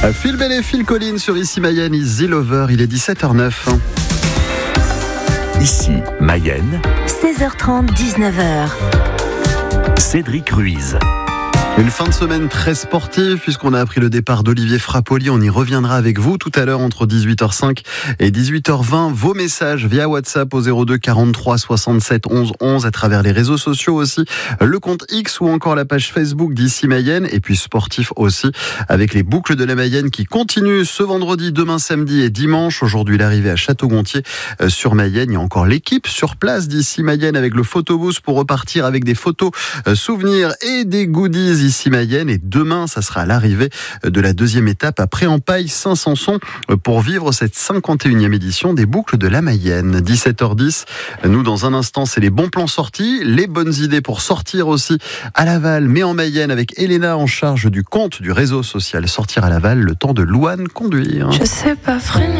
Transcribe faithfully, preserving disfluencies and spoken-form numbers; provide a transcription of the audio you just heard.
Phil Bell et Phil Collins sur Ici Mayenne, Easy Lover, il est dix-sept heures neuf. Ici Mayenne, seize heures trente, dix-neuf heures. Cédric Ruiz. Une fin de semaine très sportive puisqu'on a appris le départ d'Olivier Frappoli. On y reviendra avec vous tout à l'heure entre dix-huit heures cinq et dix-huit heures vingt. Vos messages via WhatsApp au zéro deux quarante-trois soixante-sept onze onze, à travers les réseaux sociaux aussi, le compte X ou encore la page Facebook d'Ici Mayenne, et puis sportif aussi avec les boucles de la Mayenne qui continuent ce vendredi, demain samedi et dimanche. Aujourd'hui l'arrivée à Château-Gontier sur Mayenne. Il y a encore l'équipe sur place d'Ici Mayenne avec le photobooth pour repartir avec des photos souvenirs et des goodies Ici Mayenne. Et demain, ça sera l'arrivée de la deuxième étape à Pré-en-Paille-Saint-Sanson pour vivre cette cinquante et unième édition des boucles de la Mayenne. dix-sept heures dix. Nous, dans un instant, c'est les bons plans sortis, les bonnes idées pour sortir aussi à Laval, mais en Mayenne, avec Elena en charge du compte du réseau social Sortir à Laval, le temps de Louane conduire. Je sais pas freiner.